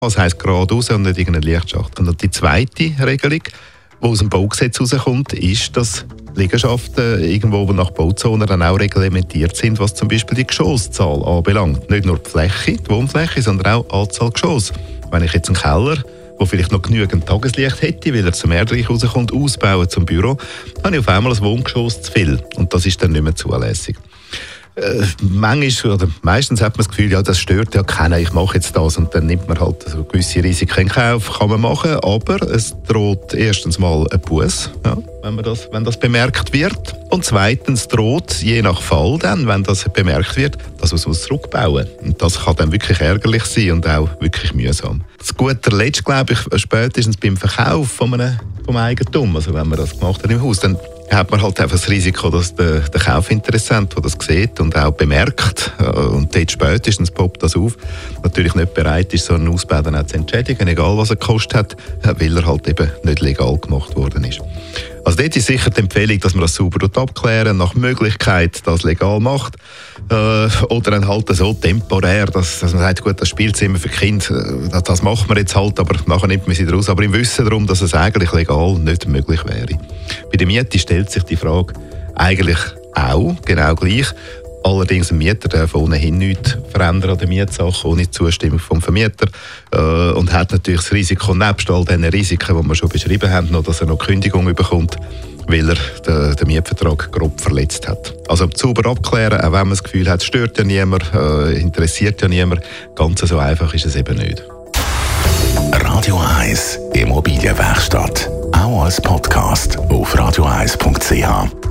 Das heisst geradeaus und nicht irgendein Lichtschacht. Und die zweite Regelung, die aus dem Baugesetz herauskommt, ist, dass Liegenschaften irgendwo nach Bauzonen dann auch reglementiert sind, was zum Beispiel die Geschosszahl anbelangt. Nicht nur die Fläche, die Wohnfläche, sondern auch die Anzahl Geschosse. Wenn ich jetzt einen Keller, der vielleicht noch genügend Tageslicht hätte, weil er zum Erdreich rauskommt, ausbauen zum Büro, habe ich auf einmal ein Wohngeschoss zu viel. Und das ist dann nicht mehr zulässig. Meistens hat man das Gefühl, ja, das stört ja keiner, ich mache jetzt das, und dann nimmt man halt so gewisse Risiken in Kauf, kann man machen, aber es droht erstens mal ein Buß, ja, wenn das bemerkt wird, und zweitens droht je nach Fall dann, wenn das bemerkt wird, dass man es zurückbauen muss. Und das kann dann wirklich ärgerlich sein und auch wirklich mühsam. Zu guter Letzt, glaube ich, spätestens beim Verkauf vom Eigentum, also wenn man das gemacht hat im Haus, dann hat man halt einfach das Risiko, dass der Kaufinteressent, der das sieht und auch bemerkt, und dort spätestens poppt das auf, natürlich nicht bereit ist, so einen Ausbau dann auch zu entschädigen, egal was er gekostet hat, weil er halt eben nicht legal gemacht worden ist. Also dort ist sicher die Empfehlung, dass man das sauber abklären, nach Möglichkeit das legal macht, oder dann halt so temporär, dass man sagt, gut, das Spielzimmer für Kinder, das machen wir jetzt halt, aber nachher nimmt man sie raus, aber im Wissen darum, dass es eigentlich legal nicht möglich wäre. Bei der Miete stellt sich die Frage eigentlich auch genau gleich. Allerdings ein Mieter darf ohnehin nichts verändern an der Mietsache, ohne Zustimmung vom Vermieter, und hat natürlich das Risiko, nebst all diesen Risiken, die wir schon beschrieben haben, noch, dass er noch Kündigung bekommt, weil er den Mietvertrag grob verletzt hat. Also sauber abklären, auch wenn man das Gefühl hat, es stört ja niemand, interessiert ja niemand, ganz so einfach ist es eben nicht. Radio 1 Immobilienwerkstatt, auch als Podcast auf radio1.ch.